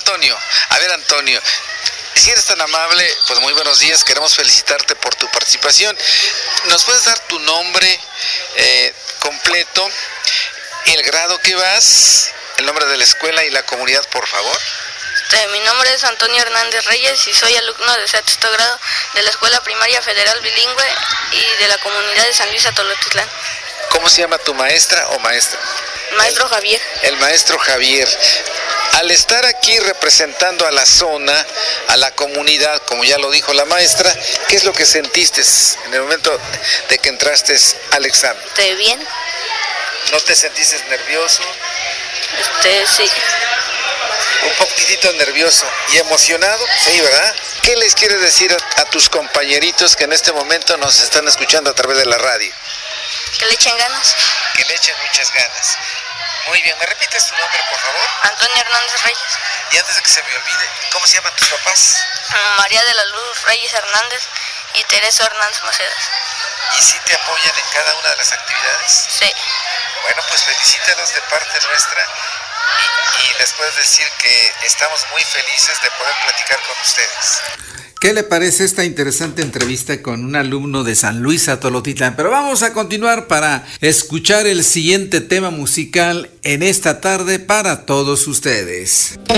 Antonio. A ver, Antonio, si eres tan amable, pues muy buenos días, queremos felicitarte por tu participación. ¿Nos puedes dar tu nombre completo, el grado que vas, el nombre de la escuela y la comunidad, por favor? Mi nombre es Antonio Hernández Reyes y soy alumno de sexto grado de la Escuela Primaria Federal Bilingüe y de la comunidad de San Luis Atolotitlán. ¿Cómo se llama tu maestra o maestro? Maestro Javier. El maestro Javier. Al estar aquí representando a la zona, a la comunidad, como ya lo dijo la maestra, ¿qué es lo que sentiste en el momento de que entraste al examen? Bien. ¿No te sentiste nervioso? Sí. Un poquitito nervioso y emocionado, sí, ¿verdad? ¿Qué les quieres decir a tus compañeritos que en este momento nos están escuchando a través de la radio? Que le echen ganas. Que le echen muchas ganas. Muy bien, ¿me repites tu nombre, por favor? Antonio Hernández Reyes. Y antes de que se me olvide, ¿cómo se llaman tus papás? María de la Luz Reyes Hernández y Teresa Hernández Macedas. ¿Y sí te apoyan en cada una de las actividades? Sí. Bueno, pues felicítalos de parte nuestra y les puedes decir que estamos muy felices de poder platicar con ustedes. ¿Qué le parece esta interesante entrevista con un alumno de San Luis Atolotitlán? Pero vamos a continuar para escuchar el siguiente tema musical en esta tarde para todos ustedes.